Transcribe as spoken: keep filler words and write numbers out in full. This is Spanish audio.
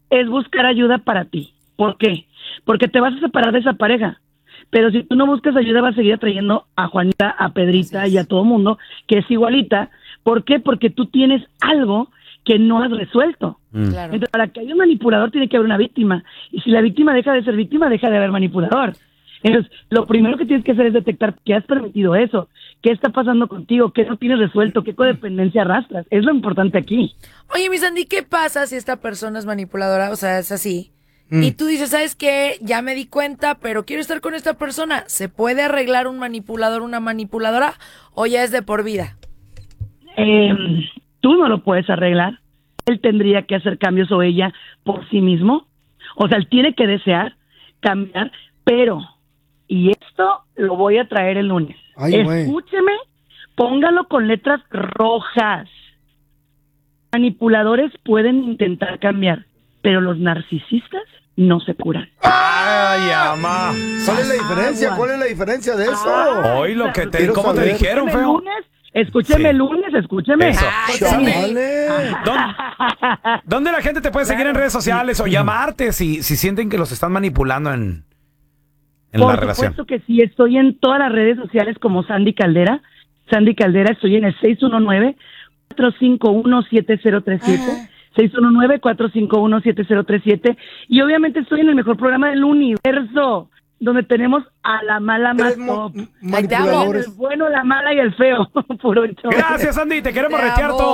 es buscar ayuda para ti. ¿Por qué? Porque te vas a separar de esa pareja. Pero si tú no buscas ayuda, vas a seguir atrayendo a Juanita, a Pedrita y a todo mundo que es igualita. ¿Por qué? Porque tú tienes algo que no has resuelto. Mm. Claro. Entonces, para que haya un manipulador tiene que haber una víctima. Y si la víctima deja de ser víctima, deja de haber manipulador. Entonces, lo primero que tienes que hacer es detectar que has permitido eso, qué está pasando contigo, qué no tienes resuelto, qué codependencia arrastras. Es lo importante aquí. Oye, mi Sandy, ¿qué pasa si esta persona es manipuladora? O sea, es así. Mm. Y tú dices, ¿sabes qué? Ya me di cuenta, pero quiero estar con esta persona. ¿Se puede arreglar un manipulador, una manipuladora? ¿O ya es de por vida? Eh, tú no lo puedes arreglar. Él tendría que hacer cambios o ella por sí mismo. O sea, él tiene que desear cambiar, pero... Y esto lo voy a traer el lunes. Ay, escúcheme, póngalo con letras rojas. Manipuladores pueden intentar cambiar, pero los narcisistas no se curan. ¡Ay, ama! ¿Cuál es la diferencia? ¿Cuál es la diferencia de eso? Hoy lo que te, ¿cómo te dijeron, escúcheme feo? Lunes, escúcheme el sí. lunes, escúcheme. Eso. Ay, ¿Dónde, ¿Dónde la gente te puede seguir claro. en redes sociales o llamarte si, si sienten que los están manipulando en... En Por la relación. supuesto que sí, estoy en todas las redes sociales como Sandy Caldera. Sandy Caldera, estoy en el seis uno nueve, cuatro cinco uno, siete cero tres siete. seis uno nueve, cuatro cinco uno, siete cero tres siete. Y obviamente estoy en el mejor programa del universo, donde tenemos a la mala más top. Manipuladores. El bueno, la mala y el feo. Puro show. Gracias, Sandy, te queremos retear todo.